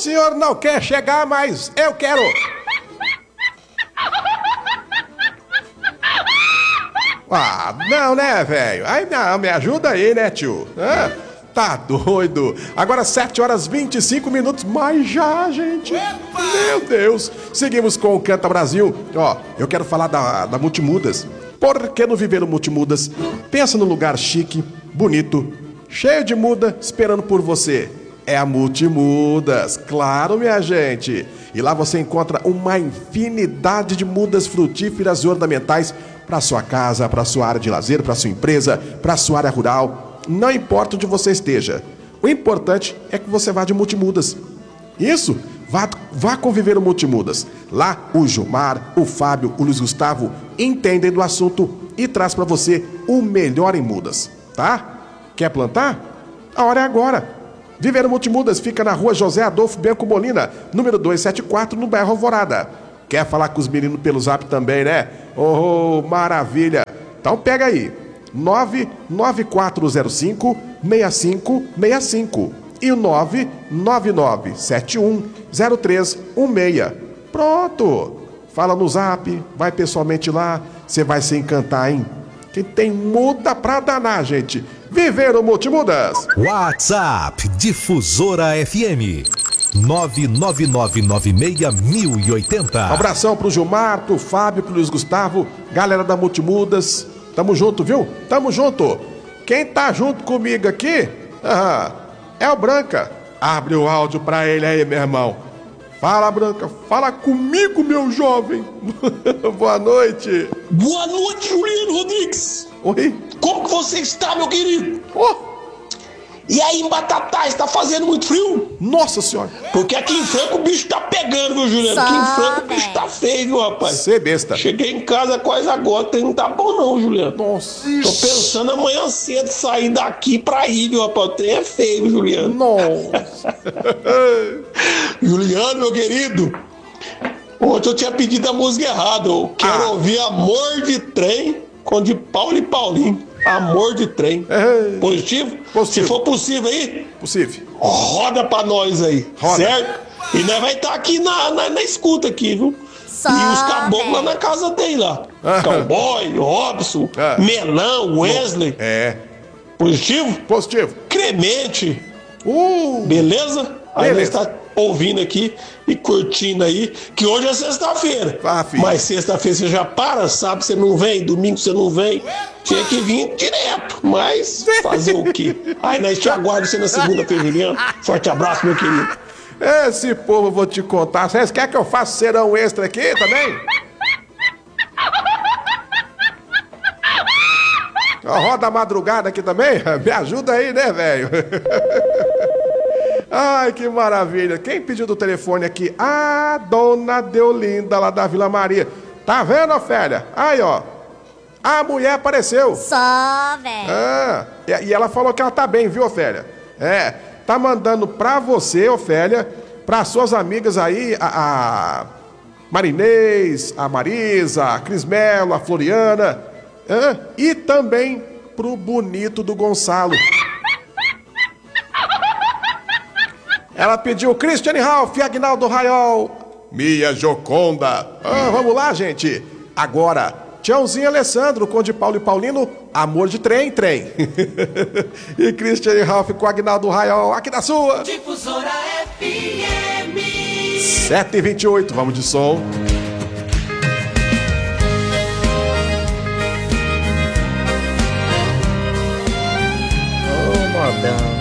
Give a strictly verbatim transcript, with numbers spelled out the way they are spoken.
senhor não quer chegar, mas eu quero. Ah, não, né, velho? Aí não, me ajuda aí, né, tio? Ah, tá doido. Agora sete horas e vinte e cinco minutos, mas já, gente. Epa! Meu Deus. Seguimos com o Canta Brasil. Ó, eu quero falar da, da Multimudas. Por que não viver no Multimudas? Pensa num lugar chique, bonito, cheio de muda, esperando por você. É a Multimudas, claro, minha gente. E lá você encontra uma infinidade de mudas frutíferas e ornamentais para sua casa, para sua área de lazer, para sua empresa, para sua área rural. Não importa onde você esteja. O importante é que você vá de Multimudas. Isso, vá, vá conviver no Multimudas. Lá o Gilmar, o Fábio, o Luiz Gustavo entendem do assunto e traz para você o melhor em mudas, tá? Quer plantar? A hora é agora. Viver no Multimudas fica na rua José Adolfo Bianco Molina, número duzentos e setenta e quatro, no bairro Alvorada. Quer falar com os meninos pelo zap também, né? Oh, maravilha! Então pega aí, nove nove quatro zero cinco seis cinco seis cinco e o nove nove nove sete um zero três um seis. Pronto! Fala no zap, vai pessoalmente lá, você vai se encantar, hein? Que tem muda pra danar, gente. Viver no Multimudas. WhatsApp Difusora F M nove nove nove nove seis mil e oitenta. Um abração pro Gilmar, pro Fábio, pro Luiz Gustavo, galera da Multimudas. Tamo junto, viu? Tamo junto. Quem tá junto comigo aqui ah, é o Branca. Abre o áudio pra ele aí, meu irmão. Fala, Branca. Fala comigo, meu jovem. Boa noite. Boa noite, Juliano Rodrigues. Oi. Como que você está, meu querido? Oh. E aí em Batatais, tá fazendo muito frio? Nossa senhora. Porque aqui em Franca o bicho tá pegando, viu, Juliano? Aqui em Franca o bicho tá feio, viu, rapaz? Cê besta. Cheguei em casa quase agora, não tá bom não, Juliano. Nossa. Tô pensando amanhã cedo sair daqui pra ir, viu, rapaz? O trem é feio, Juliano. Nossa. Juliano, meu querido, ontem eu tinha pedido a música errada. Eu quero ah. ouvir Amor de Trem com de Paulo e Paulinho. Amor de Trem. É. Positivo? Positivo? Se for possível aí, possível. Roda pra nós aí. Roda. Certo? E nós vai estar tá aqui na, na, na escuta aqui, viu? Só, e os caboclos véio. lá na casa dele lá. Cowboy, Robson, ah. Melão, Wesley. É. Positivo? Positivo. Cremente. Uh. Beleza? Aí Beleza. nós tá ouvindo aqui e curtindo aí, que hoje é sexta-feira. Ah, mas sexta-feira você já para, sabe? Você não vem, domingo você não vem. Tinha que vir direto, mas fazer o quê? Aí nós te aguardamos você na segunda-feira, Juliano. Forte abraço, meu querido. Esse povo eu vou te contar. Vocês querem que eu faça serão extra aqui também? Roda a madrugada aqui também? Me ajuda aí, né, velho? Ai, que maravilha. Quem pediu do telefone aqui? A dona Deolinda, lá da Vila Maria. Tá vendo, Ofélia? Aí, ó. A mulher apareceu. Só, velho. Ah, e, e ela falou que ela tá bem, viu, Ofélia? É, tá mandando pra você, Ofélia, pra suas amigas aí, a, a Marinês, a Marisa, a Cris Melo, a Floriana, ah, e também pro bonito do Gonçalo. Ela pediu Christiane Ralph, Agnaldo Raiol, Mia Joconda. Ah, vamos lá, gente. Agora, Tiãozinho Alessandro, com de Paulo e Paulino, Amor de Trem, Trem. E Christiane Ralph com Agnaldo Raiol, aqui da sua. Difusora F M. sete e vinte e oito, vamos de som. Ô, modão.